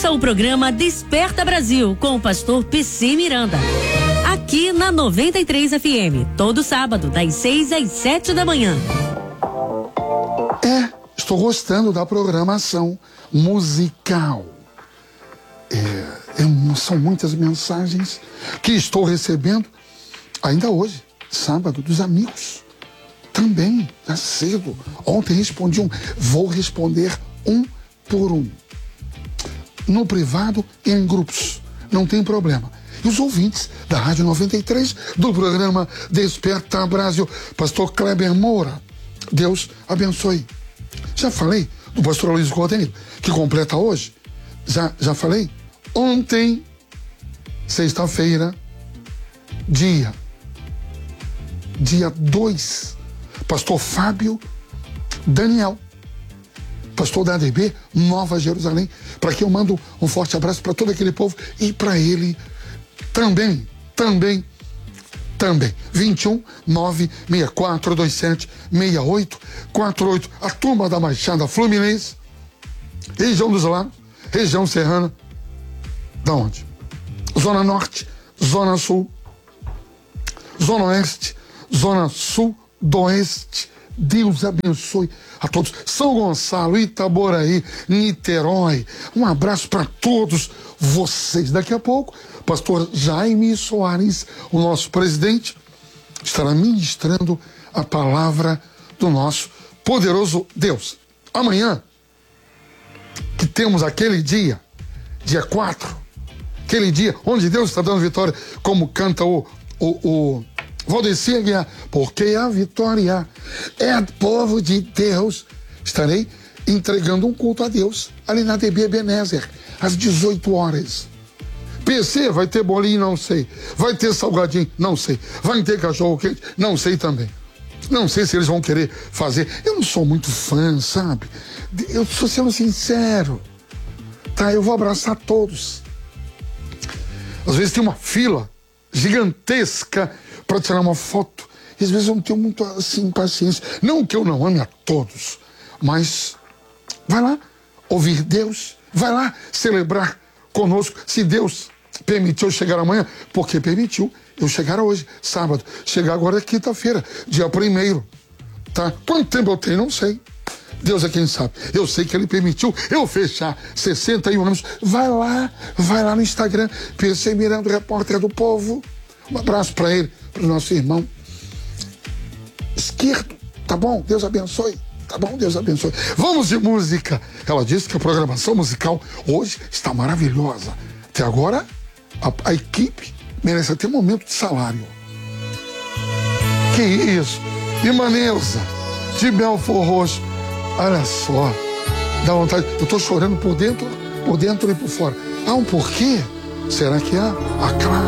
Ouça o programa Desperta Brasil com o pastor PC Miranda. Aqui na 93 FM, todo sábado, das 6 às 7 da manhã. Estou gostando da programação musical. São muitas mensagens que estou recebendo ainda hoje, sábado, dos amigos. Também, já cedo. Ontem respondi vou responder um por um. No privado e em grupos. Não tem problema. E os ouvintes da Rádio 93, do programa Desperta Brasil, pastor Kleber Moura, Deus abençoe. Já falei do pastor Luiz Cordeiro, que completa hoje. Já falei? Ontem, sexta-feira, dia 2, pastor Fábio Daniel, pastor da ADB Nova Jerusalém, para quem eu mando um forte abraço para todo aquele povo e para ele também. 21 96427 6848. A turma da Baixada Fluminense, região dos Lagos, região serrana. Da onde? Zona Norte, Zona Sul, Zona Oeste, Zona Sul, do Oeste. Deus abençoe a todos. São Gonçalo, Itaboraí, Niterói. Um abraço para todos vocês. Daqui a pouco, pastor Jaime Soares, o nosso presidente, estará ministrando a palavra do nosso poderoso Deus. Amanhã, que temos aquele dia 4, aquele dia onde Deus está dando vitória, como canta o Valdeci Aguiar, porque a vitória é do povo de Deus. Estarei entregando um culto a Deus ali na DB Ebenezer, às 18 horas. PC, vai ter bolinho? Não sei. Vai ter salgadinho? Não sei. Vai ter cachorro quente? Não sei também. Não sei se eles vão querer fazer. Eu não sou muito fã, sabe? Eu estou sendo sincero. Tá, eu vou abraçar todos. Às vezes tem uma fila gigantesca para tirar uma foto. E às vezes eu não tenho muito, assim, paciência. Não que eu não ame a todos, mas vai lá ouvir Deus, vai lá celebrar conosco. Se Deus permitiu eu chegar amanhã, porque permitiu eu chegar hoje, sábado. Chegar agora é quinta-feira, dia 1º. Tá? Quanto tempo eu tenho? Não sei. Deus é quem sabe. Eu sei que Ele permitiu eu fechar 61 anos. Vai lá no Instagram, PC Miranda, repórter do povo. Um abraço para ele, para o nosso irmão esquerdo. Tá bom? Deus abençoe. Tá bom? Deus abençoe. Vamos de música. Ela disse que a programação musical hoje está maravilhosa. Até agora, a equipe merece até um momento de salário. Que isso? Irmã Neuza, de Belfor Roxo. Olha só. Dá vontade. Eu tô chorando por dentro e por fora. Há um porquê? Será que há? Ah, claro.